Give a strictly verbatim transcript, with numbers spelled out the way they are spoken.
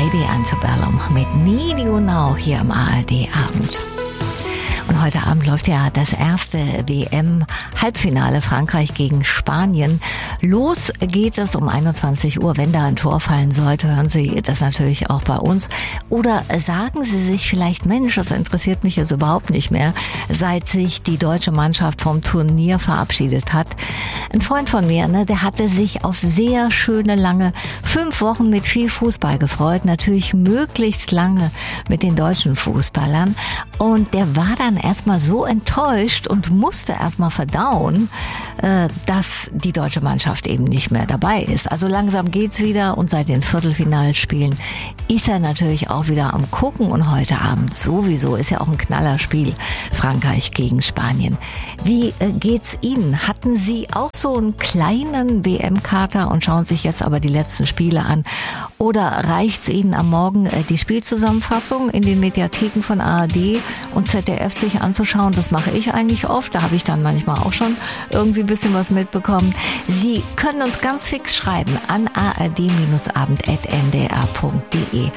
Lady Antebellum mit Need You Now hier am A R D-Abend. Und heute Abend läuft ja das erste W M-Halbfinale Frankreich gegen Spanien. Los geht es um einundzwanzig Uhr. Wenn da ein Tor fallen sollte, hören Sie das natürlich auch bei uns. Oder sagen Sie sich vielleicht, Mensch, das interessiert mich jetzt überhaupt nicht mehr, seit sich die deutsche Mannschaft vom Turnier verabschiedet hat. Ein Freund von mir, ne, der hatte sich auf sehr schöne, lange fünf Wochen mit viel Fußball gefreut. Natürlich möglichst lange mit den deutschen Fußballern. Und der war dann erstmal so enttäuscht und musste erstmal verdauen, dass die deutsche Mannschaft eben nicht mehr dabei ist. Also langsam geht's wieder und seit den Viertelfinalspielen ist er natürlich auch wieder am Gucken und heute Abend sowieso ist ja auch ein Knallerspiel, Frankreich gegen Spanien. Wie geht's Ihnen? Hatten Sie auch so einen kleinen W M-Kater und schauen sich jetzt aber die letzten Spiele an? Oder reicht's Ihnen am Morgen die Spielzusammenfassung in den Mediatheken von A R D und Z D F sich anzuschauen? Das mache ich eigentlich oft. Da habe ich dann manchmal auch schon irgendwie ein bisschen was mitbekommen. Sie können uns ganz fix schreiben an a r d abend punkt n d r punkt d e